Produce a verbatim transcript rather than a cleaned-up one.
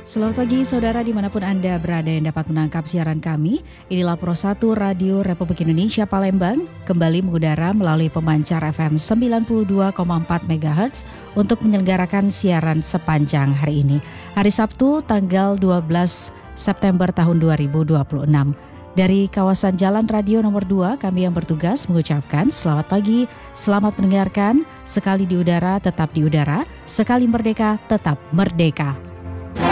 Selamat pagi saudara dimanapun Anda berada yang dapat menangkap siaran kami. Inilah Pro satu Radio Republik Indonesia Palembang kembali mengudara melalui pemancar F M sembilan puluh dua koma empat megahertz untuk menyelenggarakan siaran sepanjang hari ini. Hari Sabtu tanggal dua belas September tahun dua ribu dua puluh enam. Dari kawasan Jalan Radio nomor dua, kami yang bertugas mengucapkan selamat pagi, selamat mendengarkan, sekali di udara tetap di udara, sekali merdeka tetap merdeka.